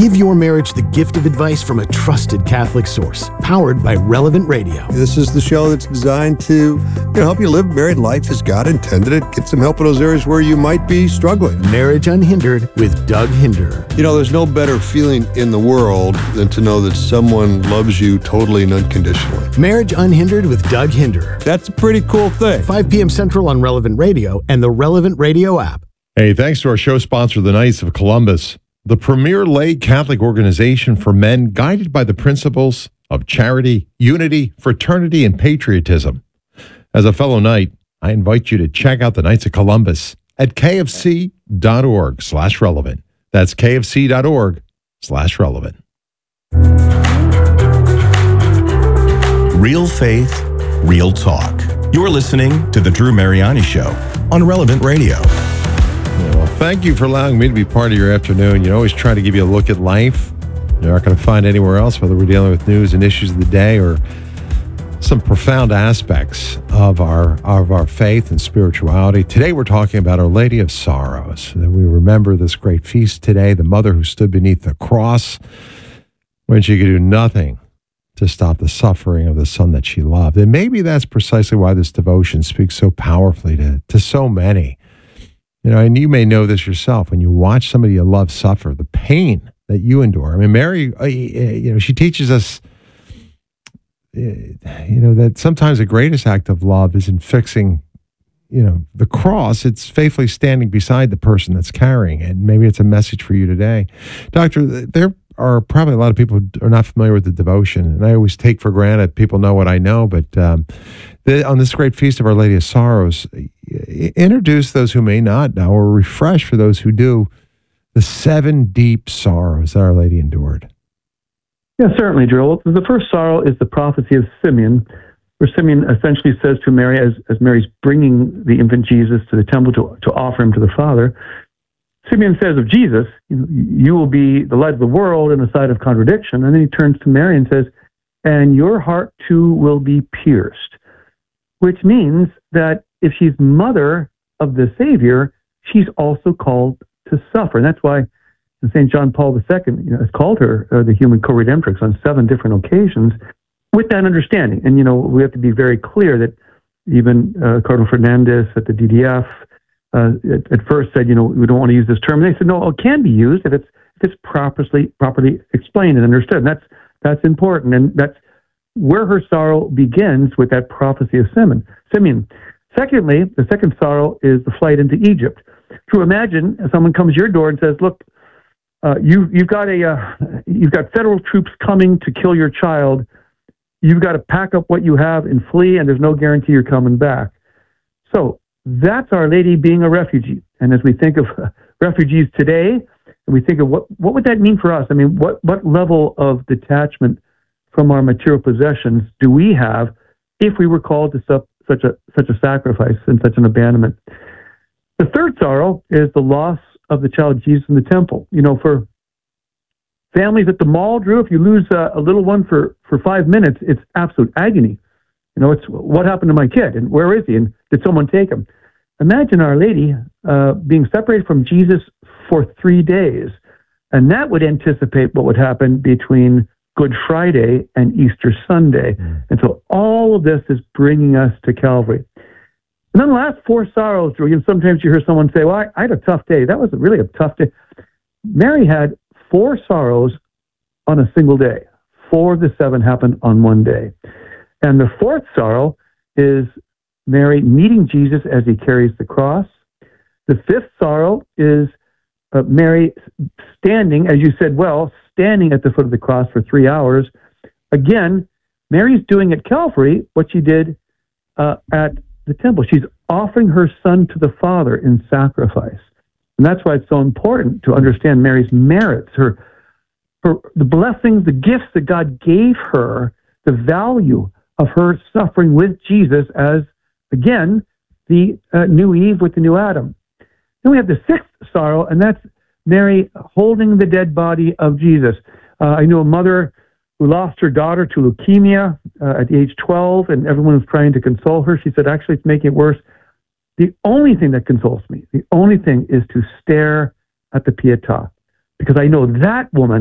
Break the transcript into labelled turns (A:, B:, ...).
A: Give your marriage the gift of advice from a trusted Catholic source, powered by Relevant Radio.
B: This is the show that's designed to help you live married life as God intended it. Get some help in those areas where you might be struggling.
A: Marriage Unhindered with Doug Hinderer.
B: There's no better feeling in the world than to know that someone loves you totally and unconditionally.
A: Marriage Unhindered with Doug Hinderer.
B: That's a pretty cool thing.
A: 5 p.m. Central on Relevant Radio and the Relevant Radio app.
C: Hey, thanks to our show sponsor, the Knights of Columbus, the premier lay Catholic organization for men guided by the principles of charity, unity, fraternity, and patriotism. As a fellow Knight, I invite you to check out the Knights of Columbus at kfc.org/relevant. That's kfc.org/relevant.
D: Real faith, real talk. You're listening to The Drew Mariani Show on Relevant Radio.
C: Well, thank you for allowing me to be part of your afternoon. Always try to give you a look at life you're not going to find anywhere else, whether we're dealing with news and issues of the day or some profound aspects of our faith and spirituality. Today we're talking about Our Lady of Sorrows. That we remember this great feast today, the mother who stood beneath the cross when she could do nothing to stop the suffering of the son that she loved. And maybe that's precisely why this devotion speaks so powerfully to so many. And you may know this yourself. When you watch somebody you love suffer, the pain that you endure. I mean, Mary, she teaches us, that sometimes the greatest act of love isn't fixing, the cross. It's faithfully standing beside the person that's carrying it. And maybe it's a message for you today. Doctor, there are probably a lot of people who are not familiar with the devotion. And I always take for granted people know what I know, but on this great feast of Our Lady of Sorrows, introduce those who may not know, or refresh for those who do, the 7 deep sorrows that Our Lady endured.
E: Yeah, certainly, Drew. The first sorrow is the prophecy of Simeon, where Simeon essentially says to Mary, as Mary's bringing the infant Jesus to the temple to offer him to the Father, Simeon says of Jesus, you will be the light of the world in a side of contradiction. And then he turns to Mary and says, and your heart too will be pierced, which means that if she's mother of the Savior, she's also called to suffer. And that's why St. John Paul II has called her the human co-redemptrix on 7 different occasions with that understanding. And, we have to be very clear that even Cardinal Fernandez at the DDF at first said, we don't want to use this term. And they said, no, it can be used if it's properly explained and understood. And that's important. And that's where her sorrow begins, with that prophecy of Simeon. Secondly, the second sorrow is the flight into Egypt. To imagine if someone comes to your door and says, look, you've got federal troops coming to kill your child. You've got to pack up what you have and flee, and there's no guarantee you're coming back. So that's Our Lady being a refugee. And as we think of refugees today, and we think of what would that mean for us? I mean, what level of detachment from our material possessions do we have if we were called to such a sacrifice and such an abandonment? The third sorrow is the loss of the child Jesus in the temple. For families at the mall, Drew, if you lose a little one for 5 minutes, it's absolute agony. It's what happened to my kid, and where is he, and did someone take him? Imagine Our Lady being separated from Jesus for 3 days, and that would anticipate what would happen between Good Friday and Easter Sunday. And so all of this is bringing us to Calvary. And then the last 4 sorrows, Drew, sometimes you hear someone say, well, I had a tough day. That was really a tough day. Mary had 4 sorrows on a single day. 4 of the 7 happened on one day. And the 4th sorrow is Mary meeting Jesus as he carries the cross. The 5th sorrow is Mary standing, as you said, standing at the foot of the cross for 3 hours. Again, Mary's doing at Calvary what she did at the temple. She's offering her son to the Father in sacrifice. And that's why it's so important to understand Mary's merits, the blessings, the gifts that God gave her, the value of her suffering with Jesus as, again, the new Eve with the new Adam. Then we have the 6th sorrow, and that's Mary holding the dead body of Jesus. I knew a mother who lost her daughter to leukemia at the age 12, and everyone was trying to console her. She said, actually, it's making it worse. The only thing that consoles me, the only thing is to stare at the Pietà, because I know that woman